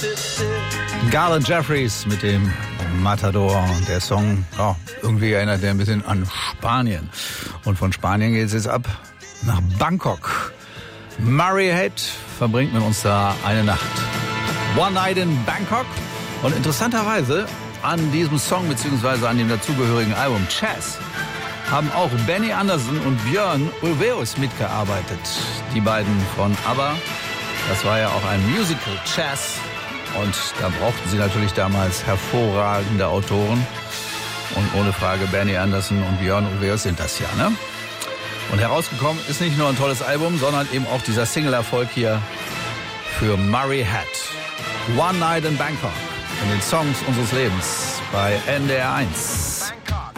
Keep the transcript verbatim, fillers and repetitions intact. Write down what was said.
Garland Jeffries mit dem Matador. Und der Song, ja, irgendwie erinnert er ein bisschen an Spanien. Und von Spanien geht es jetzt ab nach Bangkok. Murray Head verbringt mit uns da eine Nacht. One Night in Bangkok. Und interessanterweise an diesem Song bzw. an dem dazugehörigen Album Chess haben auch Benny Andersson und Björn Ulvaeus mitgearbeitet. Die beiden von ABBA. Das war ja auch ein Musical, Chess. Und da brauchten sie natürlich damals hervorragende Autoren. Und ohne Frage, Benny Andersson und Björn Ulvaeus sind das ja, ne? Und herausgekommen ist nicht nur ein tolles Album, sondern eben auch dieser Single-Erfolg hier für Murray Head. One Night in Bangkok. In den Songs unseres Lebens bei N D R eins.